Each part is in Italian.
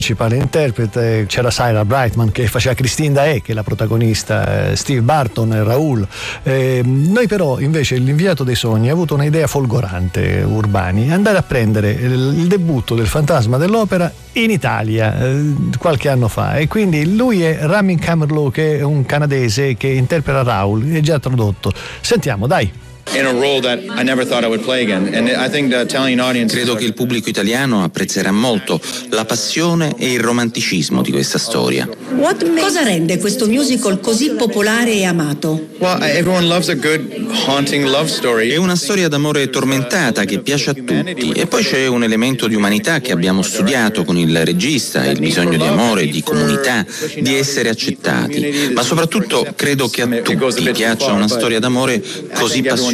principale interprete, c'era Sarah Brightman che faceva Christine Dae, che è la protagonista, Steve Barton e Raoul. Noi però invece l'inviato dei sogni ha avuto un'idea folgorante, Urbani, andare a prendere il debutto del Fantasma dell'Opera in Italia qualche anno fa, e quindi lui è Ramin Kamerloo, che è un canadese che interpreta Raoul, è già tradotto. Sentiamo, dai. Credo che il pubblico italiano apprezzerà molto la passione e il romanticismo di questa storia. Cosa rende questo musical così popolare e amato? È una storia d'amore tormentata che piace a tutti, e poi c'è un elemento di umanità che abbiamo studiato con il regista, il bisogno di amore, di comunità, di essere accettati, ma soprattutto credo che a tutti piaccia una storia d'amore così passionale.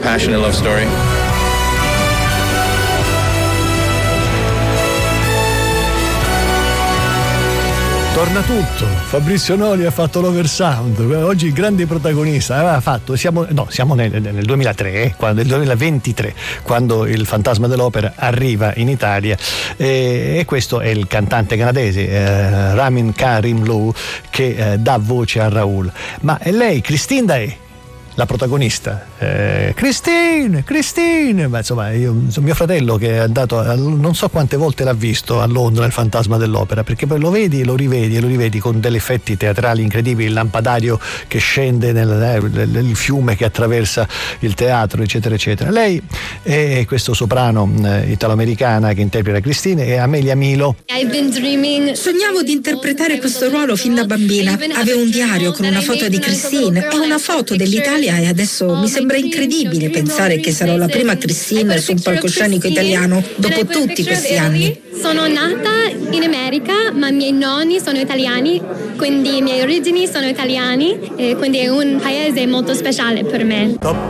Torna tutto, Fabrizio Noli ha fatto l'Oversound, oggi il grande protagonista, aveva fatto, siamo nel 2003, nel 2023, quando il Fantasma dell'Opera arriva in Italia, e questo è il cantante canadese Ramin Karimloo che dà voce a Raoul. Ma è lei, Christine Dae, la protagonista, Christine, ma insomma mio fratello che è andato non so quante volte l'ha visto a Londra il Fantasma dell'Opera, perché poi lo vedi e lo rivedi con degli effetti teatrali incredibili, il lampadario che scende nel fiume che attraversa il teatro, eccetera eccetera. Lei è questo soprano italo-americana che interpreta Christine, e Amelia Milo. Sognavo di interpretare questo ruolo fin da bambina, avevo un diario con una foto di Christine e una foto dell'Italia, e adesso mi sembra incredibile pensare che sarò la prima Christine su un palcoscenico italiano dopo tutti questi anni. Sono nata in America, ma i miei nonni sono italiani, quindi i miei origini sono italiani, e quindi è un paese molto speciale per me.